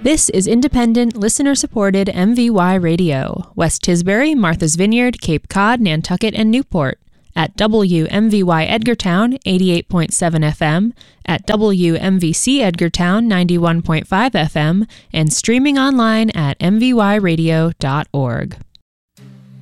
This is independent, listener-supported MVY Radio, West Tisbury, Martha's Vineyard, Cape Cod, Nantucket, and Newport. At WMVY Edgartown, 88.7 FM, at WMVC Edgartown, 91.5 FM, and streaming online at mvyradio.org.